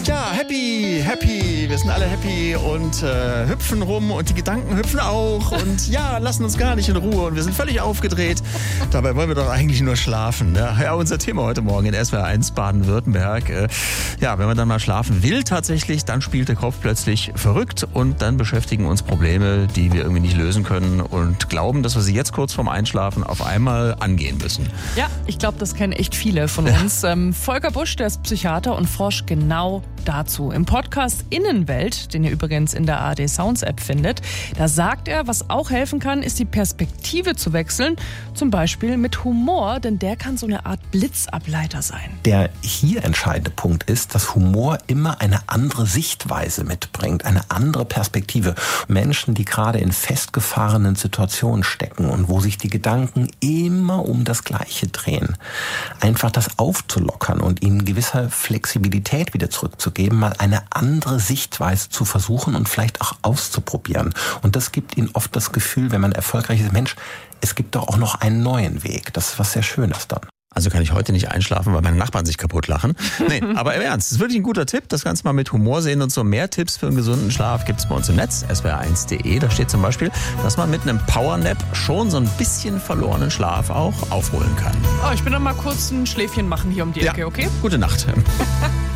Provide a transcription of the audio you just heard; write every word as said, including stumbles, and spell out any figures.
Ja, happy, happy. Wir sind alle happy und äh, hüpfen rum und die Gedanken hüpfen auch. Und ja, lassen uns gar nicht in Ruhe und wir sind völlig aufgedreht. Dabei wollen wir doch eigentlich nur schlafen. Ne? Ja, unser Thema heute Morgen in S W R eins Baden-Württemberg. Äh, ja, wenn man dann mal schlafen will tatsächlich, dann spielt der Kopf plötzlich verrückt und dann beschäftigen uns Probleme, die wir irgendwie nicht lösen können und glauben, dass wir sie jetzt kurz vorm Einschlafen auf einmal angehen müssen. Ja, ich glaube, das kennen echt viele von uns. Ja. Ähm, Volker Busch, der ist Psychiater und forscht genau dazu. Im Podcast Innenwelt, den ihr übrigens in der A R D Sounds App findet, da sagt er, was auch helfen kann, ist die Perspektive zu wechseln. Zum Beispiel mit Humor, denn der kann so eine Art Blitzableiter sein. Der hier entscheidende Punkt ist, dass Humor immer eine andere Sichtweise mitbringt, eine andere Perspektive. Menschen, die gerade in festgefahrenen Situationen stecken und wo sich die Gedanken immer um das Gleiche drehen, einfach das aufzulockern und ihnen gewisser Flexibilität wieder zurückzugeben, mal eine andere Sichtweise zu versuchen und vielleicht auch auszuprobieren. Und das gibt ihnen oft das Gefühl, wenn man erfolgreich ist, Mensch, es gibt doch auch noch einen neuen Weg. Das ist was sehr Schönes dann. Also kann ich heute nicht einschlafen, weil meine Nachbarn sich kaputt lachen. Nee, aber im Ernst, das ist wirklich ein guter Tipp. Das Ganze mal mit Humor sehen und so. Mehr Tipps für einen gesunden Schlaf gibt's bei uns im Netz, S W R eins punkt de. Da steht zum Beispiel, dass man mit einem Powernap schon so ein bisschen verlorenen Schlaf auch aufholen kann. Oh, ich bin dann mal kurz ein Schläfchen machen hier um die Ecke, ja. okay? Gute Nacht.